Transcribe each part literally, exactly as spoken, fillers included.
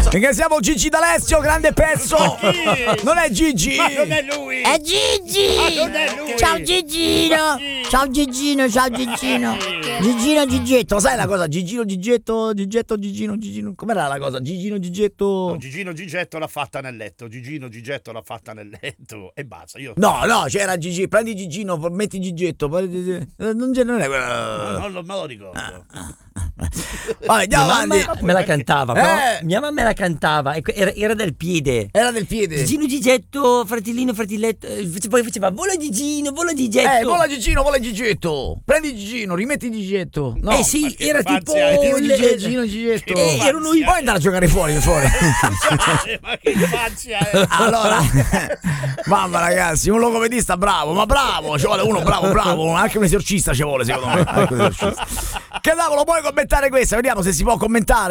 Ringraziamo Gigi D'Alessio, grande pezzo. Non è Gigi. Ma non è lui. È Gigi. Ma non è lui. Ciao Gigino. Ciao Gigino, ciao Gigino. Gigino Gigetto. Sai la cosa? Gigino Gigetto, Gigetto, Gigino, Gigino. Com'era la cosa? Gigino Gigetto. No, Gigino Gigetto l'ha fatta nel letto. Gigino Gigetto l'ha fatta nel letto. E basta. Io... No, no, c'era Gigi. Prendi Gigino, metti Gigetto. Non c'è, non è quella. No, non lo, me lo ricordo. Ah, ah. Vabbè, andiamo mia avanti. mamma me la cantava, però Eh. mia mamma me la cantava, ecco, era, era del piede. Era del piede. Gigino Gigetto, fratellino, fratelletto, eh, poi faceva vola Gigino, vola Gigetto. Eh, vola Gigino, vola Gigetto. Prendi Gigino, rimetti Gigetto. No. Eh sì, era tipo le- Gigino Gigetto. Eh, erano i- Puoi andare a giocare fuori, fuori. Ma che faccia è? Allora, mamma ragazzi, un logopedista bravo, ma bravo, ci vuole uno bravo, bravo, anche un esorcista ci vuole secondo me. Anche un esorcista. Che cavolo, puoi commentare questa? Vediamo se si può commentare.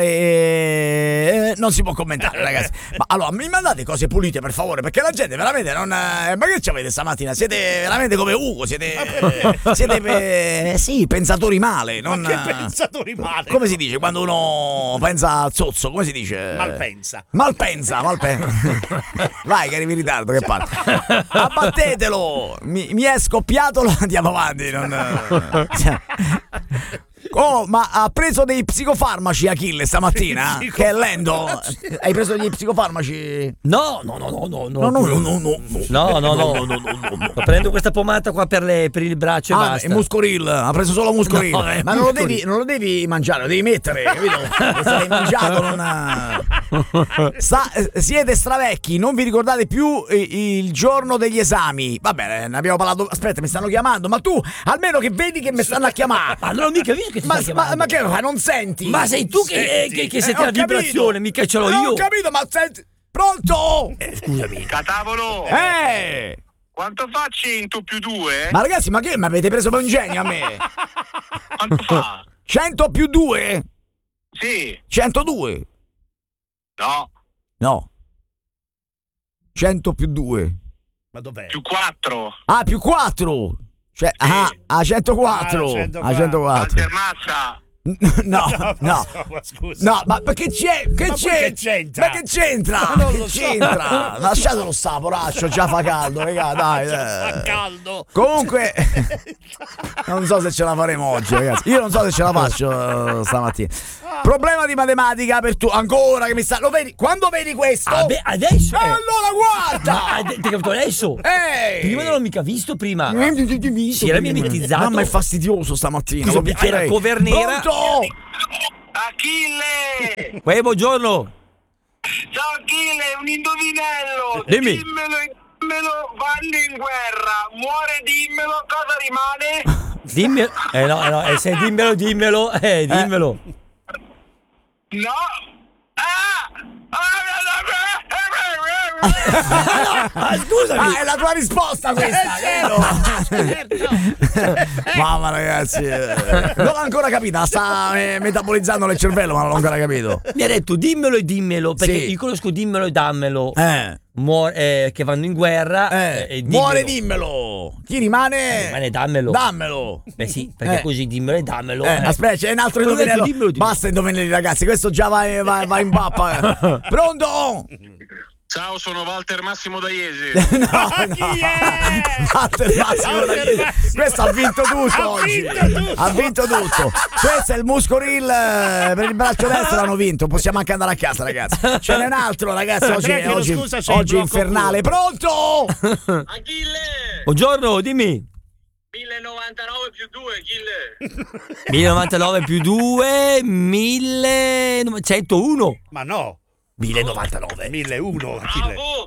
Eh, non si può commentare, ragazzi. Ma allora, mi mandate cose pulite per favore, perché la gente veramente non. Eh, ma che ci avete stamattina? Siete veramente come Ugo, siete. Eh, siete eh, sì, pensatori male. Non, Ma che pensatori male? Come si dice quando uno pensa al zozzo? Come si dice? Malpensa. Malpensa, malpensa. Vai che arrivi in ritardo, che parte. Abbattetelo. Mi, mi è scoppiato, lo andiamo avanti. Non... Oh, ma ha preso dei psicofarmaci Achille stamattina? Dei Che è lento. Hai preso degli psicofarmaci? No, no, no, no, no, No, no, no, no, no. no, no, no, no, no. Prendo questa pomata qua per, le, per il braccio e Ah, basta. è Muscoril, ha preso solo Muscoril. No, è ma non lo, Muscoril. devi, non lo devi mangiare, lo devi mettere, capito? Se l'hai mangiato non. Sa, eh, siete stravecchi, non vi ricordate più eh, il giorno degli esami. Va bene, ne abbiamo parlato. Aspetta, mi stanno chiamando, ma tu almeno che vedi che mi stanno a chiamare. Ma non ho mica visto che ti Ma, sta ma, chiamando. ma che fai? Non senti? Ma sei tu che, Senti. che, che Eh, senti ho la vibrazione, capito. mica ce l'ho Eh, io. Ho capito, ma senti. Pronto? Eh, scusami. Catavolo, Eh! quanto fa cento più due? Ma ragazzi, ma che mi avete preso per un genio a me? Quanto fa? cento più due? Sì, centodue? no, No. cento più due? Ma dov'è? più quattro. Ah, più quattro. Cioè, ah, a centoquattro. Ah, A centoquattro. centoquattro. Walter Mazza, No, no. ma scusa. No, ma perché c'è? Che Ma poi c'è? che c'entra? Ma che c'entra? Ma non Che lo so. c'entra? Lasciatelo sta, poraccio, già fa caldo, raga, dai. Fa eh. caldo. Comunque, non so se ce la faremo oggi, ragazzi. Io non so se ce la faccio eh, stamattina. Problema di matematica per tu. Ancora che mi sta. Lo vedi? Quando vedi questo? Ah, beh, adesso. E eh. allora guarda! Ma hai ti hai capito adesso? Ehi! Prima non l'ho mica visto prima. Si era mimetizzato. Mamma è fastidioso stamattina. Scusa, lo picchierei. hai la cover nera? Pronto? Achille! Uè, buongiorno. Ciao Achille, un indovinello! Dimmi. Dimmelo, dimmelo, vanno in guerra, muore dimmelo, cosa rimane? Dimmi. Eh no, eh no, eh, se dimmelo, dimmelo. Eh, dimmelo. No! Ah! Ah, scusami. Ah, è la tua risposta questa, vero? Mamma ragazzi, eh, non l'ho ancora capita, sta eh, metabolizzando nel cervello, ma non l'ho ancora capito. Mi ha detto dimmelo e dimmelo, perché Sì. io conosco dimmelo e dammelo. Eh, Muore- eh, che vanno in guerra. eh, eh, e dimmelo. muore dimmelo. Chi rimane? Rimane dammelo. Dammelo. Beh sì, perché Eh. così dimmelo e dammelo. Eh, aspetta, c'è un altro Quello indovinello. detto, dimmelo, dimmelo. Basta indovinelli, ragazzi, questo già va, va, va in pappa. Pronto? Ciao, sono Walter Massimo da Iesi. No, Ma no. chi è? Walter Massimo Walter Daniele. Massimo. Questo ha vinto tutto Ha oggi. vinto tutto. Ha vinto tutto. Questo è il Muscoril eh, per il braccio destro, l'hanno vinto. Possiamo anche andare a casa, ragazzi. Ce n'è un altro, ragazzi. Oggi, Andrea, chiedo oggi, scusa, c'è il oggi è blocco infernale. Pronto? Achille! Buongiorno, dimmi. mille novantanove più due, Achille! mille novantanove più due, millecentouno. Ma no. mille novantanove. mille uno, Achille. Bravo!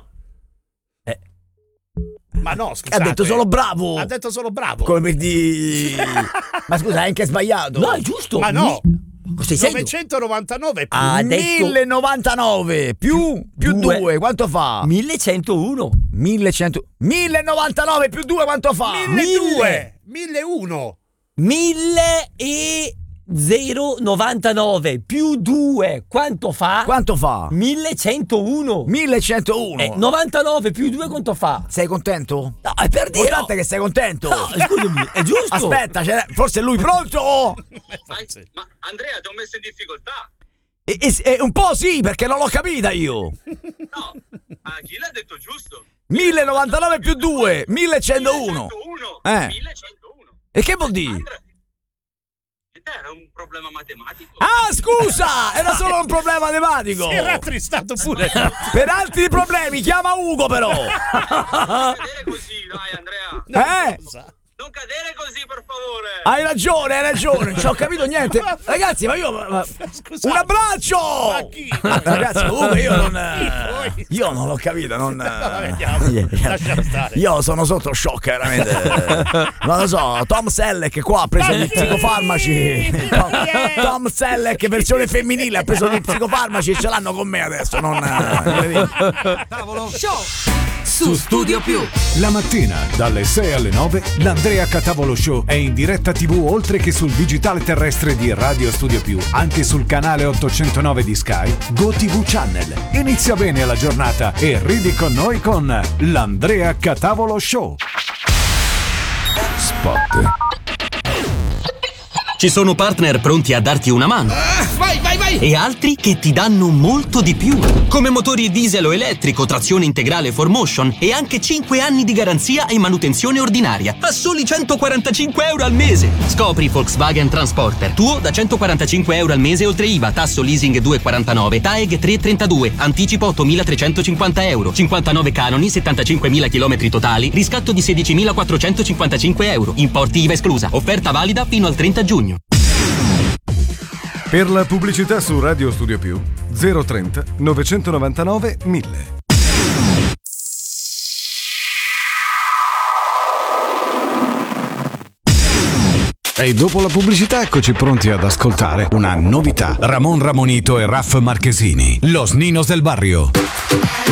Ma no, scusate. Ha detto solo bravo. Ha detto solo bravo. Come per dire. Ma scusa, hai anche sbagliato. No, è giusto. Ma no. Mi- Cosa stai dicendo? novecentonovantanove più Ah, ha detto mille novantanove più più due. due, quanto fa? millecentouno. millecento mille novantanove più due quanto fa? mille milledue. mille e zero novantanove più due quanto fa? Quanto fa? millecentouno. millecentouno. Eh, novantanove più due quanto fa? Sei contento? No, è per dire. L'importante è che sei contento. No, scusami, è giusto. Aspetta, c'è- forse è lui pronto? Ma Andrea, ti ho messo in difficoltà. E, e, e un po' sì, perché non l'ho capita io. No, Achille ha detto giusto. mille novantanove più due, millecentouno. Eh. millecentouno. E che vuol dire? Andrea, era un problema matematico. Ah, scusa! Era solo un problema matematico. Si è rattristato pure. Per altri problemi chiama Ugo però. Non cadere così, dai, Andrea. Eh? Non cadere così, per favore. Hai ragione, hai ragione, non ci ho capito niente. Ragazzi, ma io. Ma, Scusate. un abbraccio! Ma chi? Ah, ragazzi, comunque io non. Io non l'ho capito, non. No, vediamo. Lascia stare. Io sono sotto shock, veramente. Non lo so, Tom Selleck qua ha preso gli psicofarmaci. Tom, Tom Selleck, versione femminile, ha preso gli psicofarmaci e ce l'hanno con me adesso. Non. Tavolo Show su Studio Più. La mattina dalle sei alle nove l'Andrea Catavolo Show è in diretta tivù oltre che sul digitale terrestre di Radio Studio Più, anche sul canale ottocentonove di Sky, GoTV Channel. Inizia bene la giornata e ridi con noi con l'Andrea Catavolo Show. Spot. Ci sono partner pronti a darti una mano. Vai, vai, vai! E altri che ti danno molto di più. Come motori diesel o elettrico, trazione integrale four motion e anche cinque anni di garanzia e manutenzione ordinaria. A soli centoquarantacinque euro al mese. Scopri Volkswagen Transporter. Tuo da centoquarantacinque euro al mese oltre I V A, tasso leasing due virgola quarantanove, T A E G tre virgola trentadue, anticipo ottomilatrecentocinquanta euro, cinquantanove canoni, settantacinquemila chilometri totali, riscatto di sedicimilaquattrocentocinquantacinque euro, importi I V A esclusa. Offerta valida fino al trenta giugno. Per la pubblicità su Radio Studio Più zero trenta novecentonovantanove mille. E dopo la pubblicità eccoci pronti ad ascoltare una novità. Ramon Ramonito e Raff Marchesini, Los Ninos del Barrio.